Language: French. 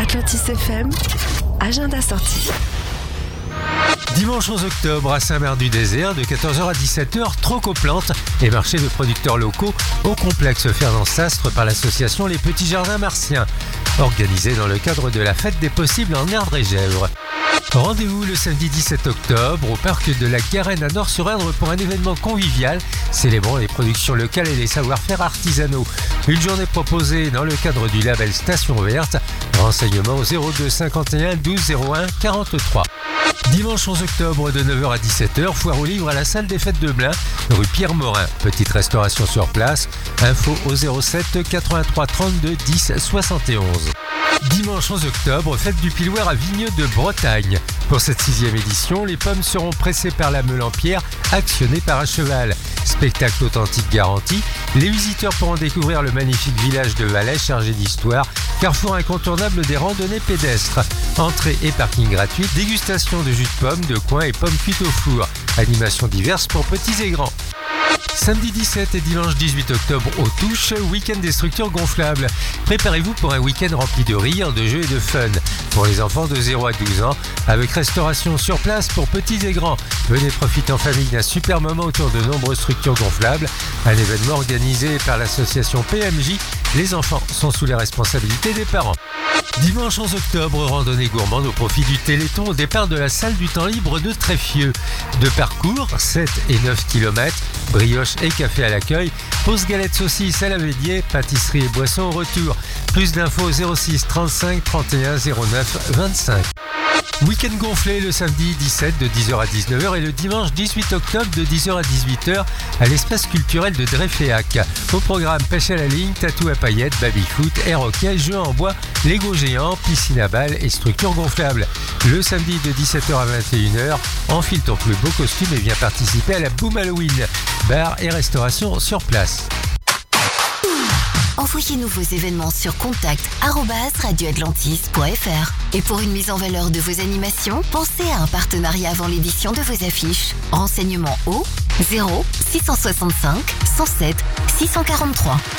Atlantis FM, agenda sorti. Dimanche 11 octobre à Saint-Merd-du-Désert, de 14h à 17h, troc aux plantes et marché de producteurs locaux au complexe Fernand Sastre par l'association Les Petits Jardins Martiens, organisé dans le cadre de la Fête des Possibles en Erdre et Gèvres. Rendez-vous le samedi 17 octobre au parc de la Garenne à Nort-sur-Erdre pour un événement convivial célébrant les productions locales et les savoir-faire artisanaux. Une journée proposée dans le cadre du label Station Verte. Renseignements au 02 51 12 01 43. Dimanche 11 octobre de 9h à 17h, foire aux livres à la salle des fêtes de Blain, rue Pierre-Morin. Petite restauration sur place. Info au 07 83 32 10 71. Dimanche 11 octobre, fête du piloir à Vigneux de Bretagne. Pour cette 6e édition, les pommes seront pressées par la meule en pierre, actionnée par un cheval. Spectacle authentique garanti. Les visiteurs pourront découvrir le magnifique village de Valais chargé d'histoire, carrefour incontournable des randonnées pédestres. Entrée et parking gratuit, dégustation de jus de pommes, de coin et pommes cuites au four. Animations diverses pour petits et grands. Samedi 17 et dimanche 18 octobre aux Touches, week-end des structures gonflables. Préparez-vous pour un week-end rempli de rire, de jeux et de fun. Pour les enfants de 0 à 12 ans, avec restauration sur place pour petits et grands. Venez profiter en famille d'un super moment autour de nombreuses structures gonflables. Un événement organisé par l'association PMJ. Les enfants sont sous les responsabilités des parents. Dimanche 11 octobre, randonnée gourmande au profit du Téléthon au départ de la salle du temps libre de Tréfieux. De parcours, 7 et 9 km, brioche et café à l'accueil, pause galette saucisse à la Védier, pâtisserie et boissons au retour. Plus d'infos 06 35 31 09 25. Week-end gonflé le samedi 17 de 10h à 19h et le dimanche 18 octobre de 10h à 18h à l'espace culturel de Dreyféac. Au programme pêche à la ligne, tatou à paillettes, baby-foot, air hockey, jeux en bois, Lego géant, piscine à balles et structures gonflables. Le samedi de 17h à 21h, enfile ton plus beau costume et viens participer à la Boom Halloween. Bar et restauration sur place. Envoyez-nous vos événements sur contact@radioatlantis.fr. Et pour une mise en valeur de vos animations, pensez à un partenariat avant l'édition de vos affiches. Renseignements au 0 665 107 643.